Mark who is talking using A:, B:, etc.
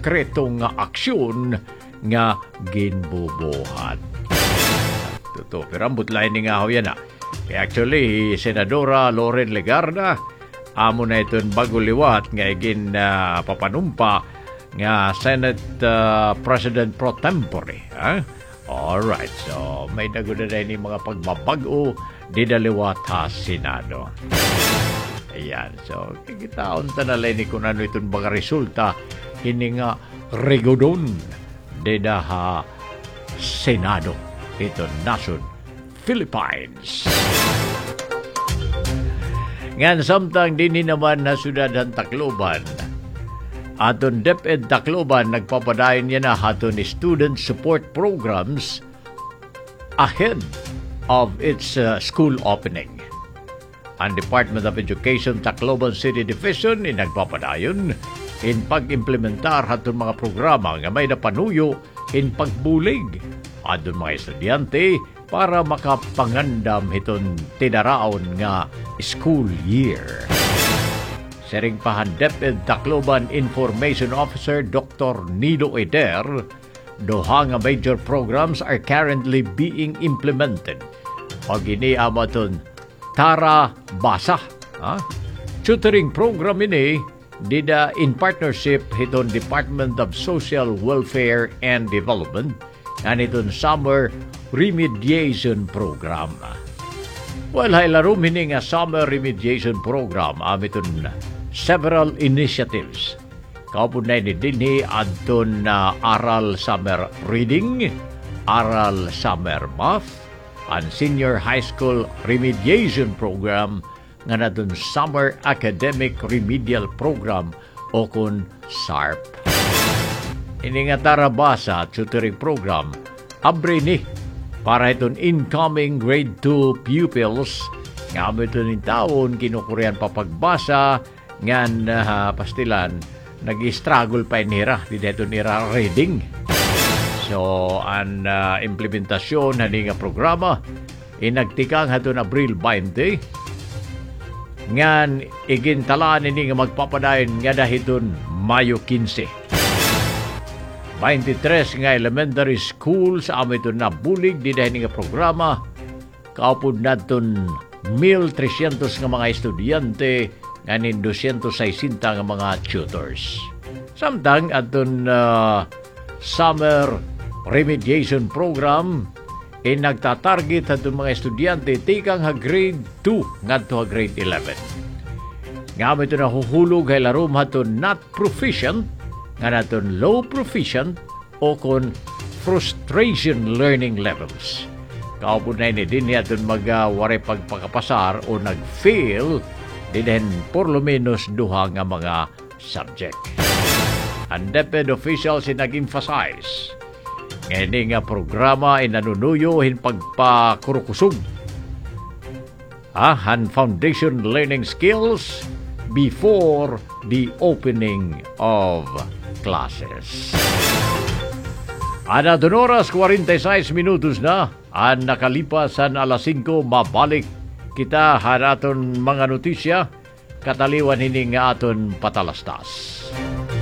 A: konkretong nga aksyon nga ginbubuhat. Totoo, pero ambot lain nga ho yan Actually, Senadora Loren Legarda, amo na iton bago liwat nga igin papanumpa nga Senate President pro tempore. Alright, so may naguda na ni mga pagbabago di daliwat ha Senado. Ayan, so kikitaon tanalay ni kung ano itong mga resulta hini nga regodon di ha Senado ito nasun Philippines. Ngan samtang din naman na sudadan Tacloban, aton DepEd Tacloban nagpapadayon niya na aton student support programs ahead of its school opening. Ang Department of Education Tacloban City Division ay nagpapadayon in pag-implementar aton mga programa nga may napanuyo in pagbulig aton mga estudyante para makapangandam hiton tinaraon nga school year. Sering pahan DepEd Tacloban Information Officer Dr. Nido Eder, duha nga major programs are currently being implemented. O giniamaton Tara Basa. Tutoring program ini dida in partnership hiton Department of Social Welfare and Development and iton Summer Remediation Program. Well, hailarom hini nga Summer Remediation Program amiton several initiatives. Kaupod na ni dinhi adton aral summer reading, aral summer math, and senior high school remediation program nga nadun Summer Academic Remedial Program o kun SARP. Ini nga Tarabasa tutoring program abre ni para itong incoming grade 2 pupils nga ito ng taon kinukuryan pa pagbasa ngan pastilan nag-struggle pa inira dito nira reading. So ang implementasyon na nga programa inagtikang hatun Abril 20 ngan igintalaan ini nga magpapadayon nga dahiton Mayo 15. 23 nga elementary school sa amiton na bulig di dahil nga programa kaupod naton 1,300 nga mga estudyante nganin 260 nga mga tutors. Samtang aton summer remediation program nagtatarget aton mga estudyante tikang ha grade 2 ngadto ha grade 11. Nga amiton na huhulog hay larom haton not proficient nga naton low proficient o kon frustration learning levels. Kaupod na ini din naton magwari pagpakapasar o nag-fail din por lo menos duha nga mga subject. Ang DepEd officials nag-emphasize ngani nga programa nanunuyo hin pagpakurukusog han foundation learning skills before the opening of classes. Ana 2 oras 46 minutos na ang nakalipas ang alas 5 mabalik kita haraton mga notisya kataliwan hini nga aton patalastas.